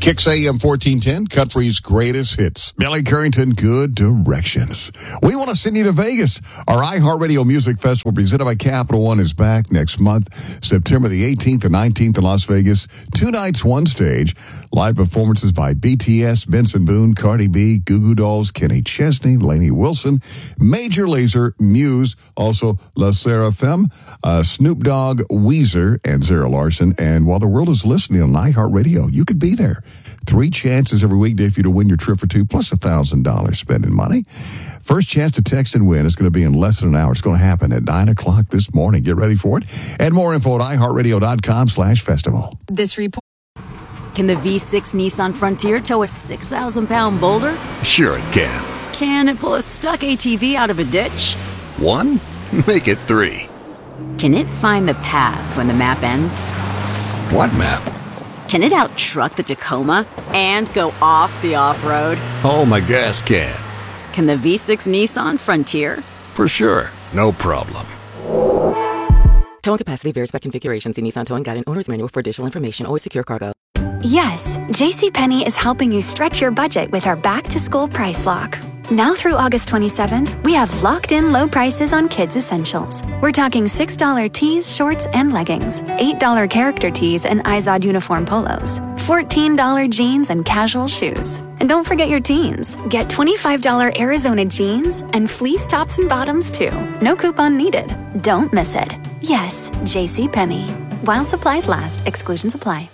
Kicks AM 1410, country's greatest hits. Billy Currington, Good Directions. We want to send you to Vegas. Our iHeartRadio Music Festival presented by Capital One is back next month, September the 18th and 19th in Las Vegas. 2 nights, 1 stage. Live performances by BTS, Benson Boone, Cardi B, Goo Goo Dolls, Kenny Chesney, Lainey Wilson, Major Lazer, Muse, also La Seraphim, Snoop Dogg, Weezer, and Zara Larson. And while the world is listening on iHeartRadio, you could be there. 3 chances every weekday for you to win your trip for 2, plus $1,000 spending money. First chance to text and win is going to be in less than an hour. It's going to happen at 9 o'clock this morning. Get ready for it. And more info at iHeartRadio.com/festival. This report. Can the V6 Nissan Frontier tow a 6,000-pound boulder? Sure it can. Can it pull a stuck ATV out of a ditch? 1? Make it 3. Can it find the path when the map ends? What map? Can it out-truck the Tacoma and go off the off-road? Oh, my gas can. Can the V6 Nissan Frontier? For sure. No problem. Towing capacity varies by configuration. See Nissan Towing Guide and Owner's Manual for additional information. Always secure cargo. Yes, JCPenney is helping you stretch your budget with our back-to-school price lock. Now through August 27th, we have locked-in low prices on kids' essentials. We're talking $6 tees, shorts, and leggings, $8 character tees and Izod uniform polos, $14 jeans and casual shoes. And don't forget your teens. Get $25 Arizona jeans and fleece tops and bottoms, too. No coupon needed. Don't miss it. Yes, JCPenney. While supplies last, exclusions apply.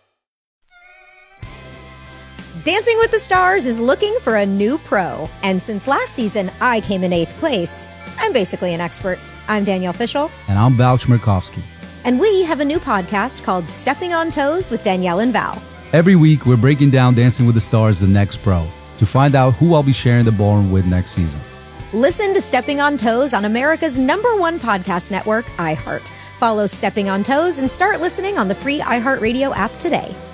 Dancing with the Stars is looking for a new pro. And since last season, I came in 8th place. I'm basically an expert. I'm Danielle Fishel. And I'm Val Chmerkovsky. And we have a new podcast called Stepping on Toes with Danielle and Val. Every week, we're breaking down Dancing with the Stars, the next pro, to find out who I'll be sharing the ballroom with next season. Listen to Stepping on Toes on America's #1 podcast network, iHeart. Follow Stepping on Toes and start listening on the free iHeartRadio app today.